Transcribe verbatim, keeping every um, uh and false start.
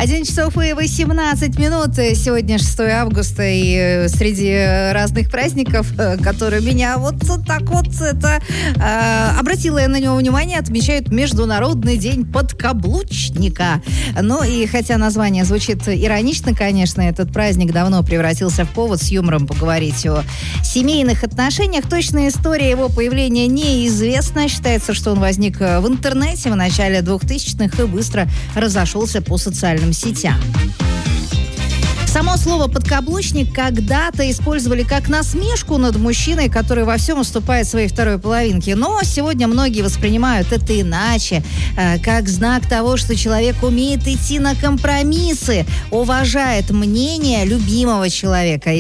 один часов и восемнадцать минут. Сегодня шестое августа, и среди разных праздников, которые меня вот так вот это... Э, обратила я на него внимание, отмечают Международный день подкаблучника. Ну и хотя название звучит иронично, конечно, этот праздник давно превратился в повод с юмором поговорить о семейных отношениях. Точная история его появления неизвестна. Считается, что он возник в интернете в начале двухтысячных и быстро разошелся по социальным сетям. Само слово «подкаблучник» когда-то использовали как насмешку над мужчиной, который во всем уступает своей второй половинке. Но сегодня многие воспринимают это иначе, как знак того, что человек умеет идти на компромиссы, уважает мнение любимого человека.